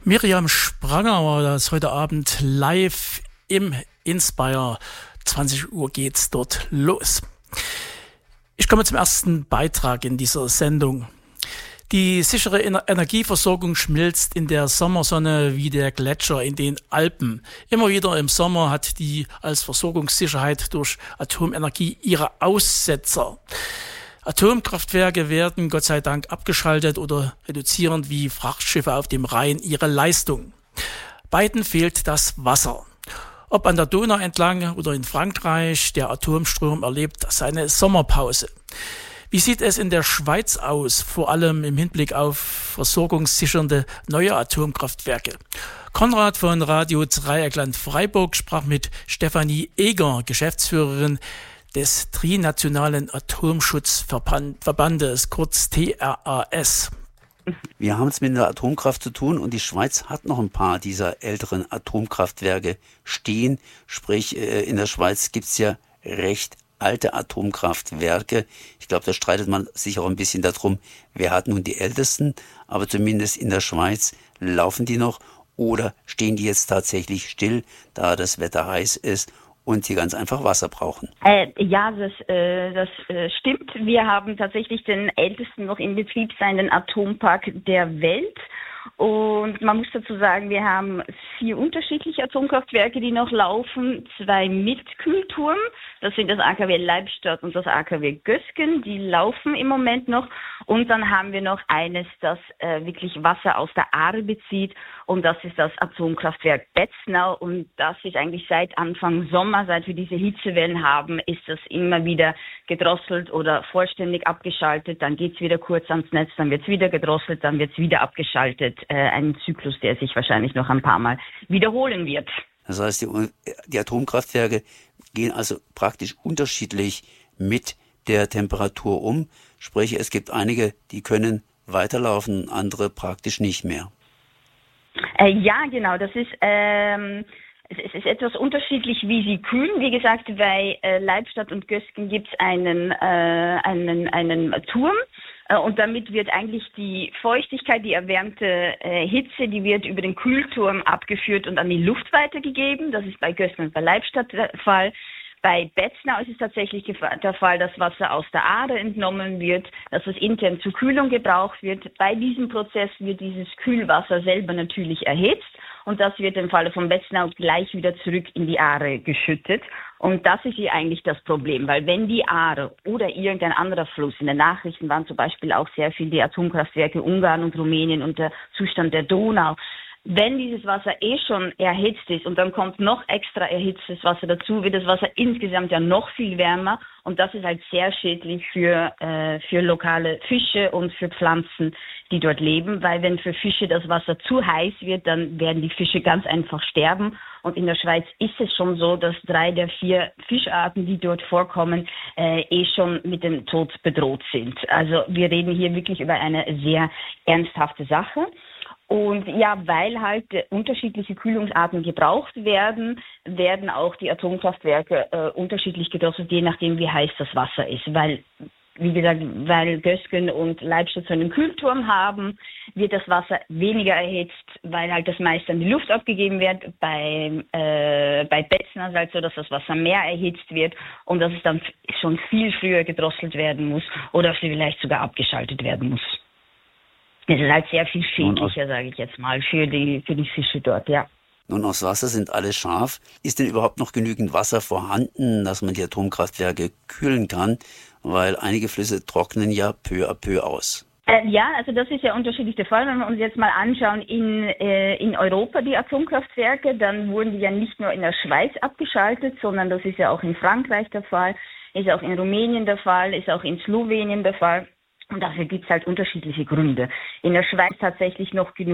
Miriam Spranger war das heute Abend live im Inspire. 20 Uhr geht's dort los. Ich komme zum ersten Beitrag in dieser Sendung. Die sichere Energieversorgung schmilzt in der Sommersonne wie der Gletscher in den Alpen. Immer wieder im Sommer hat die als Versorgungssicherheit durch Atomenergie ihre Aussetzer. Atomkraftwerke werden Gott sei Dank abgeschaltet oder reduzieren wie Frachtschiffe auf dem Rhein ihre Leistung. Beiden fehlt das Wasser. Ob an der Donau entlang oder in Frankreich, der Atomstrom erlebt seine Sommerpause. Wie sieht es in der Schweiz aus, vor allem im Hinblick auf versorgungssichernde neue Atomkraftwerke? Konrad von Radio Dreieckland Freiburg sprach mit Stefanie Eger, Geschäftsführerin des Trinationalen Atomschutzverbandes, kurz TRAS. Wir haben es mit der Atomkraft zu tun und die Schweiz hat noch ein paar dieser älteren Atomkraftwerke stehen. Sprich, in der Schweiz gibt's ja recht alte Atomkraftwerke. Ich glaube, da streitet man sich auch ein bisschen darum, wer hat nun die ältesten. Aber zumindest in der Schweiz laufen die noch oder stehen die jetzt tatsächlich still, da das Wetter heiß ist und sie ganz einfach Wasser brauchen. Ja, das stimmt. Wir haben tatsächlich den ältesten noch in Betrieb seienden Atompark der Welt. Und man muss dazu sagen, wir haben 4 unterschiedliche Atomkraftwerke, die noch laufen. 2 mit Kühlturm, das sind das AKW Leibstadt und das AKW Gösgen, die laufen im Moment noch. Und dann haben wir noch eines, das wirklich Wasser aus der Aare bezieht, und das ist das Atomkraftwerk Betznau. Und das ist eigentlich seit Anfang Sommer, seit wir diese Hitzewellen haben, ist das immer wieder gedrosselt oder vollständig abgeschaltet. Dann geht's wieder kurz ans Netz, dann wird's wieder gedrosselt, dann wird's wieder abgeschaltet. Ein Zyklus, der sich wahrscheinlich noch ein paar Mal wiederholen wird. Das heißt, die Atomkraftwerke gehen also praktisch unterschiedlich mit der Temperatur um. Sprich, es gibt einige, die können weiterlaufen, andere praktisch nicht mehr. Ja, genau. Das ist es ist etwas unterschiedlich, wie sie kühlen. Wie gesagt, bei Leibstadt und Gösgen gibt es einen Turm. Und damit wird eigentlich die Feuchtigkeit, die erwärmte Hitze, die wird über den Kühlturm abgeführt und an die Luft weitergegeben. Das ist bei Gösgen und bei Leibstadt der Fall. Bei Betznau ist es tatsächlich der Fall, dass Wasser aus der Aare entnommen wird, dass es intern zur Kühlung gebraucht wird. Bei diesem Prozess wird dieses Kühlwasser selber natürlich erhitzt und das wird im Falle von Betznau gleich wieder zurück in die Aare geschüttet. Und das ist hier eigentlich das Problem, weil wenn die Aare oder irgendein anderer Fluss, in den Nachrichten waren zum Beispiel auch sehr viel die Atomkraftwerke Ungarn und Rumänien und der Zustand der Donau, wenn dieses Wasser schon erhitzt ist und dann kommt noch extra erhitztes Wasser dazu, wird das Wasser insgesamt ja noch viel wärmer und das ist halt sehr schädlich für lokale Fische und für Pflanzen, die dort leben, weil wenn für Fische das Wasser zu heiß wird, dann werden die Fische ganz einfach sterben. Und in der Schweiz ist es schon so, dass 3 der 4 Fischarten, die dort vorkommen, schon mit dem Tod bedroht sind. Also wir reden hier wirklich über eine sehr ernsthafte Sache. Und ja, weil halt unterschiedliche Kühlungsarten gebraucht werden, werden auch die Atomkraftwerke unterschiedlich gedrosselt, je nachdem wie heiß das Wasser ist. Weil, wie gesagt, weil Gösgen und Leibstadt so einen Kühlturm haben, wird das Wasser weniger erhitzt, weil halt das meiste an die Luft abgegeben wird. Bei Betznau ist es halt so, dass das Wasser mehr erhitzt wird und dass es dann schon viel früher gedrosselt werden muss oder vielleicht sogar abgeschaltet werden muss. Das ist halt sehr viel schädlicher, sage ich jetzt mal, für die Fische dort, ja. Nun, aus Wasser sind alle scharf. Ist denn überhaupt noch genügend Wasser vorhanden, dass man die Atomkraftwerke kühlen kann? Weil einige Flüsse trocknen ja peu à peu aus. Ja, also das ist ja unterschiedlich der Fall. Wenn wir uns jetzt mal anschauen in Europa die Atomkraftwerke, dann wurden die ja nicht nur in der Schweiz abgeschaltet, sondern das ist ja auch in Frankreich der Fall, ist auch in Rumänien der Fall, ist auch in Slowenien der Fall. Und dafür gibt es halt unterschiedliche Gründe. In der Schweiz tatsächlich noch genug